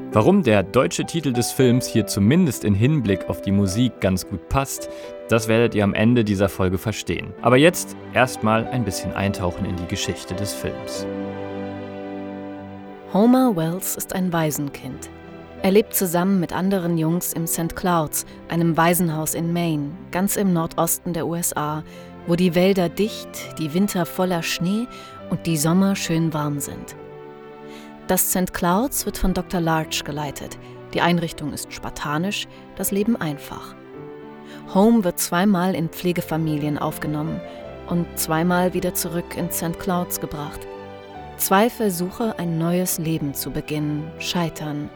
Warum der deutsche Titel des Films hier zumindest in Hinblick auf die Musik ganz gut passt, das werdet ihr am Ende dieser Folge verstehen. Aber jetzt erstmal ein bisschen eintauchen in die Geschichte des Films. Homer Wells ist ein Waisenkind. Er lebt zusammen mit anderen Jungs im St. Clouds, einem Waisenhaus in Maine, ganz im Nordosten der USA, wo die Wälder dicht, die Winter voller Schnee und die Sommer schön warm sind. Das St. Clouds wird von Dr. Larch geleitet. Die Einrichtung ist spartanisch, das Leben einfach. Home wird 2-mal in Pflegefamilien aufgenommen und 2-mal wieder zurück in St. Clouds gebracht. 2 Versuche, ein neues Leben zu beginnen, scheitern.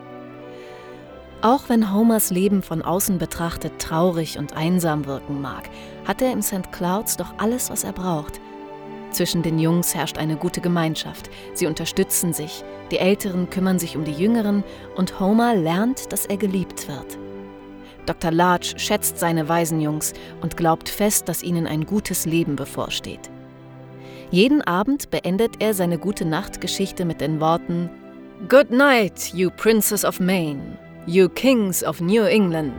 Auch wenn Homers Leben von außen betrachtet traurig und einsam wirken mag, hat er im St. Clouds doch alles, was er braucht. Zwischen den Jungs herrscht eine gute Gemeinschaft. Sie unterstützen sich, die Älteren kümmern sich um die Jüngeren und Homer lernt, dass er geliebt wird. Dr. Larch schätzt seine Waisenjungs und glaubt fest, dass ihnen ein gutes Leben bevorsteht. Jeden Abend beendet er seine Gute-Nacht-Geschichte mit den Worten: "Good night, you Princes of Maine, you Kings of New England."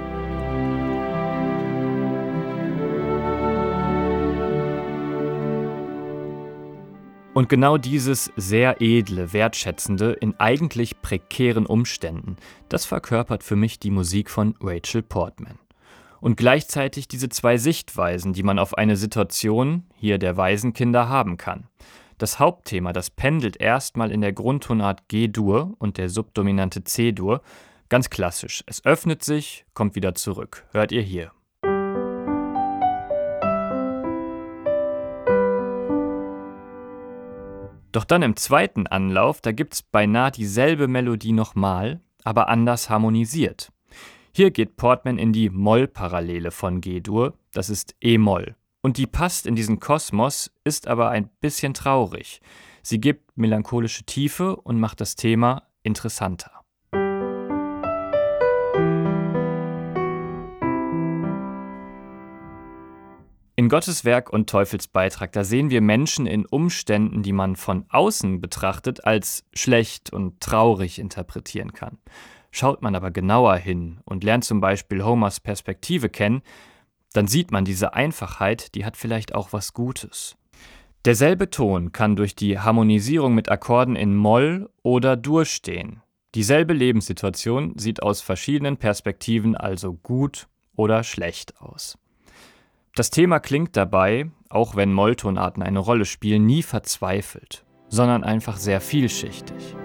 Und genau dieses sehr edle, wertschätzende, in eigentlich prekären Umständen, das verkörpert für mich die Musik von Rachel Portman. Und gleichzeitig diese 2 Sichtweisen, die man auf eine Situation, hier der Waisenkinder, haben kann. Das Hauptthema, das pendelt erstmal in der Grundtonart G-Dur und der Subdominante C-Dur, ganz klassisch. Es öffnet sich, kommt wieder zurück. Hört ihr hier. Doch dann im zweiten Anlauf, da gibt's beinahe dieselbe Melodie nochmal, aber anders harmonisiert. Hier geht Portman in die Moll-Parallele von G-Dur, das ist E-Moll. Und die passt in diesen Kosmos, ist aber ein bisschen traurig. Sie gibt melancholische Tiefe und macht das Thema interessanter. In Gottes Werk und Teufels Beitrag, da sehen wir Menschen in Umständen, die man von außen betrachtet, als schlecht und traurig interpretieren kann. Schaut man aber genauer hin und lernt zum Beispiel Homers Perspektive kennen, dann sieht man, diese Einfachheit, die hat vielleicht auch was Gutes. Derselbe Ton kann durch die Harmonisierung mit Akkorden in Moll oder Dur stehen. Dieselbe Lebenssituation sieht aus verschiedenen Perspektiven also gut oder schlecht aus. Das Thema klingt dabei, auch wenn Molltonarten eine Rolle spielen, nie verzweifelt, sondern einfach sehr vielschichtig.